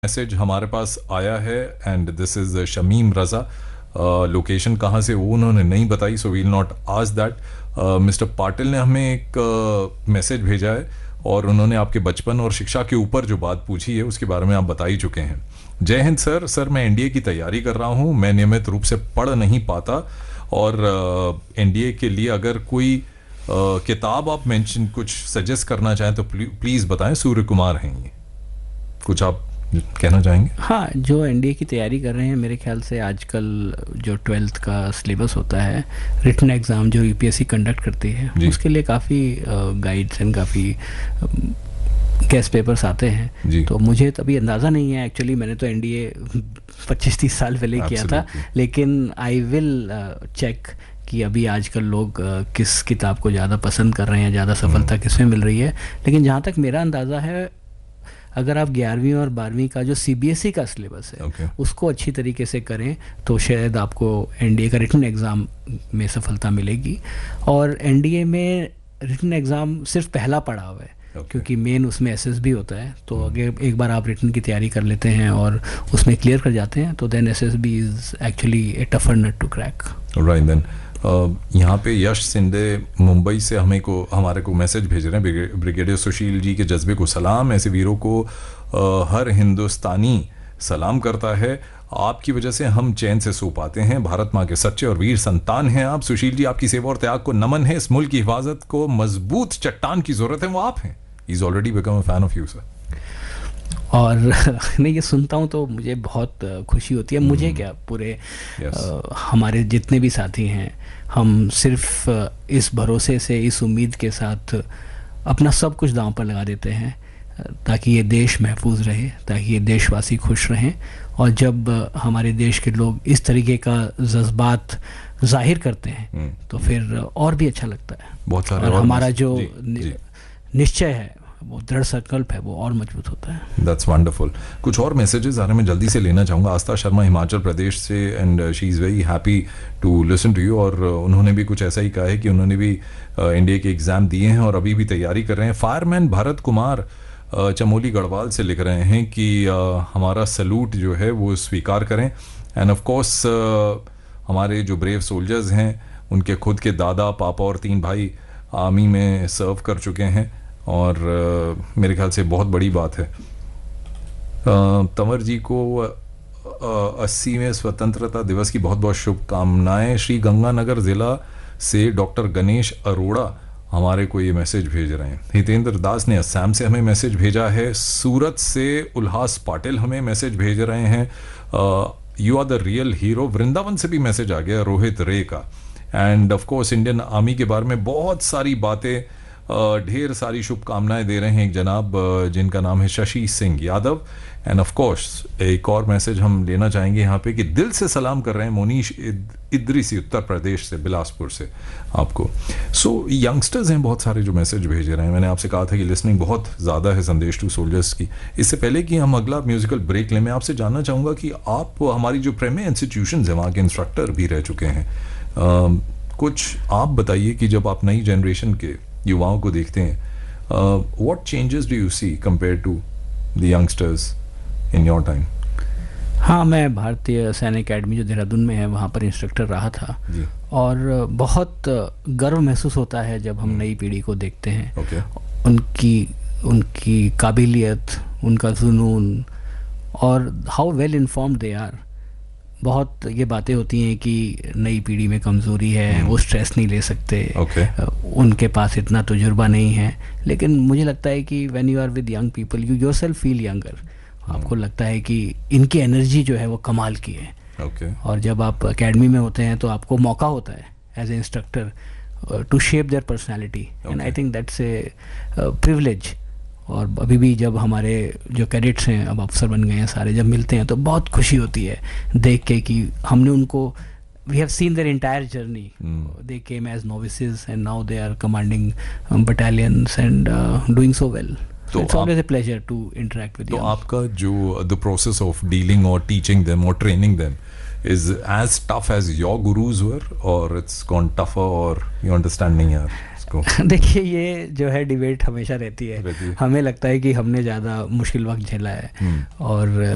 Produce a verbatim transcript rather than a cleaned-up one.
Message हमारे पास आया है and this is Shamim Raza. Location कहाँ से वो उन्होंने नहीं बताई, so we'll not ask that. Mister Patil ने हमें एक मैसेज uh, भेजा है और उन्होंने आपके बचपन और शिक्षा के ऊपर जो बात पूछी है उसके बारे में आप बता ही चुके हैं। जय हिंद सर। सर मैं एनडीए की तैयारी कर रहा हूँ, मैं नियमित रूप से पढ़ नहीं पाता और एनडीए uh, के लिए अगर कोई uh, किताब आप मेंशन कुछ सजेस्ट करना चाहें तो प्लीज़ बताएं। सूर्य कुमार हैं ये, कुछ आप कहना चाहेंगे? हाँ, जो एनडीए की तैयारी कर रहे हैं, मेरे ख्याल से आजकल जो ट्वेल्थ का सिलेबस होता है, रिटन एग्ज़ाम जो यूपीएससी कंडक्ट करती है, उसके लिए काफ़ी गाइड्स एंड काफ़ी गेस्ट पेपर्स आते हैं। तो मुझे तभी अंदाज़ा नहीं है, एक्चुअली मैंने तो एनडीए पच्चीस तीस साल पहले किया था, लेकिन आई विल चेक कि अभी आजकल लोग किस किताब को ज़्यादा पसंद कर रहे हैं, ज़्यादा सफलता किस में मिल रही है। लेकिन जहाँ तक मेरा अंदाज़ा है, अगर आप ग्यारहवीं और बारहवीं का जो सीबीएसई का सिलेबस है okay. उसको अच्छी तरीके से करें तो शायद आपको एनडीए का रिटन एग्ज़ाम में सफलता मिलेगी। और एनडीए में रिटन एग्ज़ाम सिर्फ पहला पड़ाव है okay. क्योंकि मेन उसमें एसएसबी होता है। तो hmm. अगर एक बार आप रिटन की तैयारी कर लेते हैं और उसमें क्लियर कर जाते हैं तो then SSB is actually A tougher nut to crack. Right then Uh, यहाँ पे यश सिंधे मुंबई से हमें को हमारे को मैसेज भेज रहे हैं। ब्रिगेडियर सुशील जी के जज्बे को सलाम, ऐसे वीरों को uh, हर हिंदुस्तानी सलाम करता है। आपकी वजह से हम चैन से सो पाते हैं। भारत माँ के सच्चे और वीर संतान हैं आप। सुशील जी, आपकी सेवा और त्याग को नमन है। इस मुल्क की हिफाजत को मजबूत चट्टान की जरूरत है, वो आप हैं। He is already become a fan of you sir. और नहीं, ये सुनता हूँ तो मुझे बहुत खुशी होती है। मुझे क्या, पूरे yes. आ, हमारे जितने भी साथी हैं, हम सिर्फ इस भरोसे से, इस उम्मीद के साथ अपना सब कुछ दांव पर लगा देते हैं ताकि ये देश महफूज रहे, ताकि ये देशवासी खुश रहें। और जब हमारे देश के लोग इस तरीके का जज्बात जाहिर करते हैं hmm. तो फिर और भी अच्छा लगता है। बहुत सारे और और हमारा जो जी, जी. निश्चय है, वो दृढ़ संकल्प है, वो और मजबूत होता है। That's wonderful. कुछ और मैसेजेस आ रहे हैं, मैं जल्दी से लेना चाहूँगा। आस्था शर्मा हिमाचल प्रदेश से, and she is very happy to listen to you. और उन्होंने भी कुछ ऐसा ही कहा है कि उन्होंने भी एनडीए के एग्ज़ाम दिए हैं और अभी भी तैयारी कर रहे हैं। फायरमैन भरत कुमार चमोली गढ़वाल से लिख रहे हैं कि uh, हमारा सैल्यूट जो है वो स्वीकार करें। एंड ऑफ कोर्स हमारे जो ब्रेव सोल्जर्स हैं, उनके खुद के दादा, पापा और तीन भाई आर्मी में सर्व कर चुके हैं और uh, मेरे ख्याल से बहुत बड़ी बात है। uh, तंवर जी को अस्सीवें स्वतंत्रता दिवस की बहुत बहुत शुभकामनाएं। श्री गंगानगर ज़िला से डॉक्टर गणेश अरोड़ा हमारे को ये मैसेज भेज रहे हैं। हितेंद्र दास ने असम से हमें मैसेज भेजा है। सूरत से उल्हास पाटिल हमें मैसेज भेज रहे हैं, you are the real hero. Vrindavan से भी मैसेज आ गया रोहित रे का। End of course Indian army के बारे में बहुत सारी बातें, ढेर सारी शुभकामनाएं दे रहे हैं एक जनाब जिनका नाम है Shashi Singh Yadav. End of course एक और मैसेज हम लेना चाहेंगे यहाँ पे कि दिल से सलाम कर रहे हैं मोनीश इद्रिसी उत्तर प्रदेश से, बिलासपुर से आपको। सो so, यंगस्टर्स हैं बहुत सारे जो मैसेज भेज रहे हैं। मैंने आपसे कहा था कि लिसनिंग बहुत ज़्यादा है संदेश टू सोल्जर्स की। इससे पहले कि हम अगला म्यूजिकल ब्रेक लें, मैं आपसे जानना चाहूँगा कि आप हमारी जो प्रेमी इंस्टीट्यूशन है वहाँ के इंस्ट्रक्टर भी रह चुके हैं। uh, कुछ आप बताइए कि जब आप नई जनरेशन के युवाओं को देखते हैं, what changes do you see compare to the youngsters in your time? हाँ, मैं भारतीय सैन्य अकेडमी जो देहरादून में है वहाँ पर इंस्ट्रक्टर रहा था जी। और बहुत गर्व महसूस होता है जब हम नई पीढ़ी को देखते हैं। okay. उनकी उनकी काबिलियत, उनका जुनून और how well informed they are. बहुत ये बातें होती हैं कि नई पीढ़ी में कमज़ोरी है, hmm. वो स्ट्रेस नहीं ले सकते, okay. उनके पास इतना तजुर्बा नहीं है। लेकिन मुझे लगता है कि when you are with young people you yourself feel younger. आपको लगता है कि इनकी एनर्जी जो है वो कमाल की है। okay. और जब आप एकेडमी में होते हैं तो आपको मौका होता है as a instructor to shape their personality, and I think that's a privilege. और अभी भी जब हमारे जो कैडेट्स हैं, अब अफसर बन गए हैं सारे, जब मिलते हैं तो बहुत खुशी होती है देख के कि हमने उनको, we have seen their entire journey. They came as नोविसेस and now they are commanding battalions and doing so well. So it's always a pleasure to interact with you. तो आपका जो the process of dealing or teaching them or training them is as tough as your gurus were, or it's gone tougher, or you understand नहीं यार इसको? देखिए, ये जो है डिबेट हमेशा रहती है, रहती है। हमें लगता है कि हमने ज़्यादा मुश्किल वक्त झेला है और